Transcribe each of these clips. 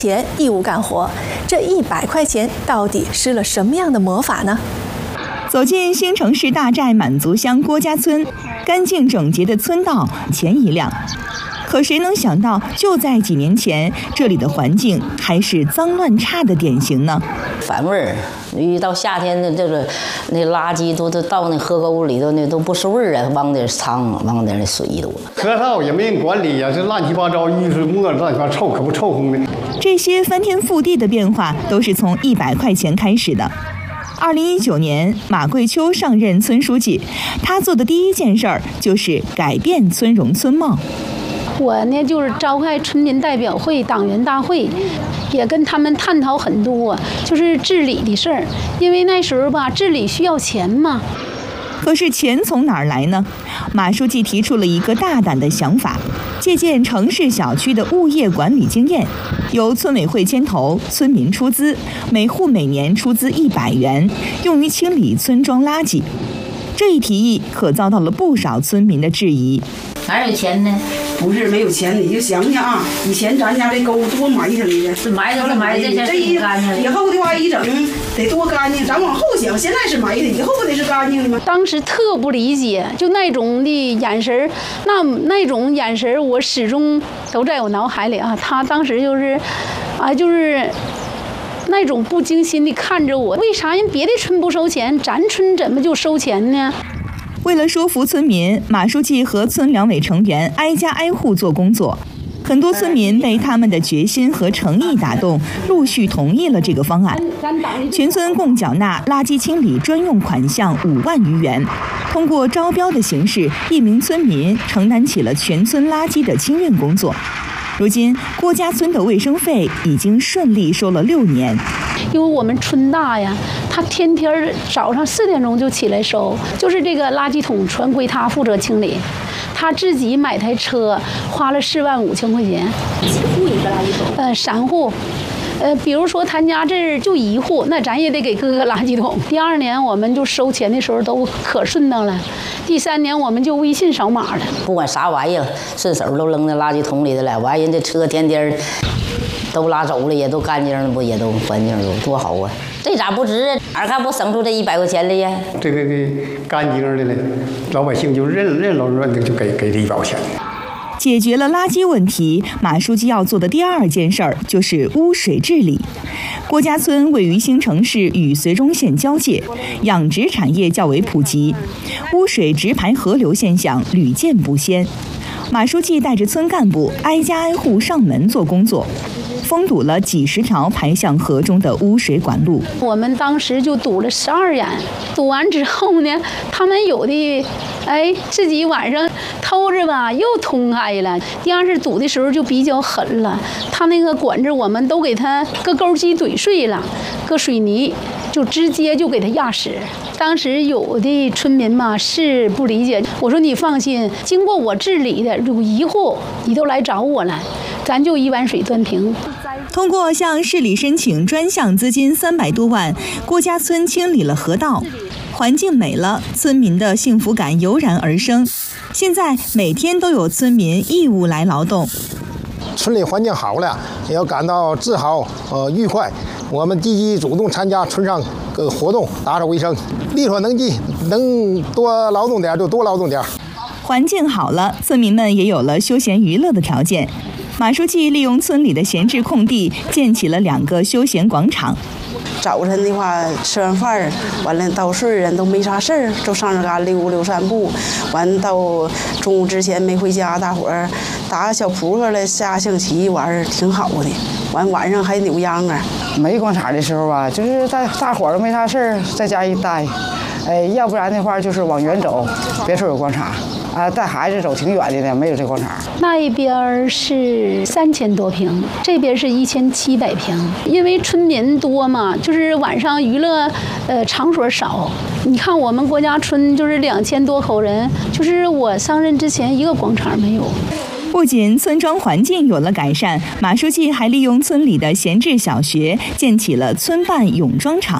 钱义务干活，这100块钱到底施了什么样的魔法呢？ 走进新城市大寨满族乡郭家村，干净整洁的村道，钱一亮。可谁能想到，就在几年前，这里的环境还是脏乱差的典型呢？ 反味儿，一到夏天的这个那垃圾都到那河沟里头那都不是味儿啊，往点脏，往点那水多。 河道也没人管理呀，这乱七八糟，雨水沫乱七八糟，臭可不臭烘的。 这些翻天覆地的变化，都是从100块钱开始的。2019年，马桂秋上任村书记，他做的第一件事儿就是改变村容村貌。 我呢，就是召开村民代表会、党员大会，也跟他们探讨很多，就是治理的事儿。因为那时候吧，治理需要钱嘛。 可是钱从哪儿来呢？马书记提出了一个大胆的想法，借鉴城市小区的物业管理经验，由村委会牵头，村民出资，每户每年出资100元，用于清理村庄垃圾。这一提议可遭到了不少村民的质疑。 哪有钱呢？ 不是没有钱，你就想想啊，以前咱家这沟多埋汰的， 是埋汰这以后的话一整得多干净。咱往后想，现在是埋汰，以后不得是干净的吗？ 当时特不理解，就那种的眼神，那种眼神，我始终都在我脑海里啊。他当时就是，就是那种不经心地看着我。为啥人别的村不收钱，咱村怎么就收钱呢？ 为了说服村民，马书记和村两委成员挨家挨户做工作，很多村民被他们的决心和诚意打动，陆续同意了这个方案。全村共缴纳垃圾清理专用款项5万余元，通过招标的形式，1名村民承担起了全村垃圾的清运工作。如今，郭家村的卫生费已经顺利收了6年。 因为我们村大呀，他天天早上4点钟就起来收，就是这个垃圾桶全归他负责清理，他自己买台车，花了4万5千块钱。 几户一个垃圾桶 ？3户。比如说他家这儿就1户，那咱也得给各个垃圾桶。第2年我们就收钱的时候都可顺当了，第3年我们就微信扫码了。 不管啥玩意儿，顺手都扔在垃圾桶里的了。完人这车天天都拉走了，也都干净了，不也都环境都多好啊？这咋不值啊？哪看不省出这100块钱来呀？ 这个干净的呢，老百姓就任劳任怨的就给这100块钱。 解决了垃圾问题，马书记要做的第2件事儿就是污水治理。郭家村位于新城市与绥中县交界，养殖产业较为普及，污水直排河流现象屡见不鲜。马书记带着村干部挨家挨户上门做工作，封堵了几10条排向河中的污水管路。 我们当时就堵了12眼，堵完之后呢，他们有的自己晚上偷着吧又通开了。第2次堵的时候就比较狠了，他那个管子我们都给他搁钩机怼碎了，搁水泥就直接就给他压死。当时有的村民嘛是不理解，我说你放心，经过我治理的有1户你都来找我了，咱就一碗水端平。 通过向市里申请专项资金300多万，郭家村清理了河道，环境美了，村民的幸福感油然而生。现在每天都有村民义务来劳动。 村里环境好了，也要感到自豪愉快。我们积极主动参加村上各活动，打扫卫生，力所能及，能多劳动点就多劳动点。 环境好了，村民们也有了休闲娱乐的条件。马书记利用村里的闲置空地，建起了2个休闲广场。 早晨的话，吃完饭完了到睡人都没啥事儿，就上这嘎溜散步。完到中午之前没回家，大伙儿打个小扑克了，下象棋玩儿挺好的。完晚上还扭秧歌。 没广场的时候吧，就是大伙儿都没啥事儿，在家一待。要不然的话就是往远走，别说有广场。带孩子走挺远的呢，没有这广场。 那一边是3000多平，这边是1700平。因为村民多嘛，就是晚上娱乐场所少。你看我们郭家村就是2000多口人，就是我上任之前一个广场没有。 不仅村庄环境有了改善，马书记还利用村里的闲置小学，建起了村办泳装场。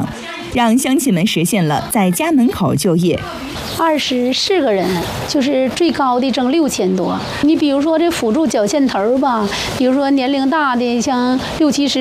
让乡亲们实现了在家门口就业。 24个人，就是最高的挣6000多。你比如说这辅助缴线头吧，比如说年龄大的像60、70。